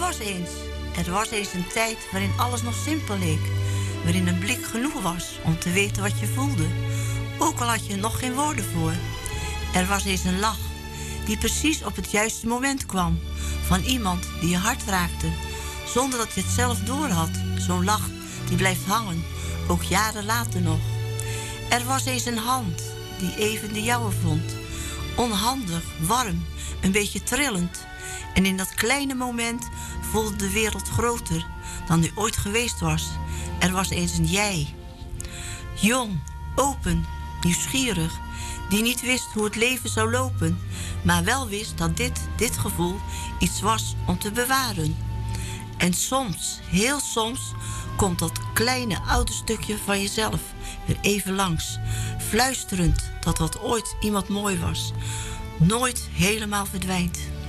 Er was eens een tijd waarin alles nog simpel leek. Waarin een blik genoeg was om te weten wat je voelde. Ook al had je er nog geen woorden voor. Er was eens een lach die precies op het juiste moment kwam. Van iemand die je hart raakte. Zonder dat je het zelf doorhad. Zo'n lach die blijft hangen. Ook jaren later nog. Er was eens een hand die even de jouwe vond. Onhandig, warm, een beetje trillend. En in dat kleine moment voelde de wereld groter dan die ooit geweest was. Er was eens een jij. Jong, open, nieuwsgierig. Die niet wist hoe het leven zou lopen. Maar wel wist dat dit gevoel iets was om te bewaren. En soms, heel soms, komt dat kleine oude stukje van jezelf weer even langs. Fluisterend dat wat ooit iemand mooi was, nooit helemaal verdwijnt.